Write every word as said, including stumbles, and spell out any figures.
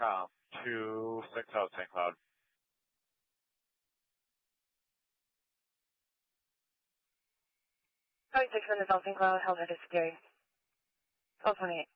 com, two six out Saint Cloud. Sorry, six minutes out Saint Cloud, held at a security. twelve twenty-eight.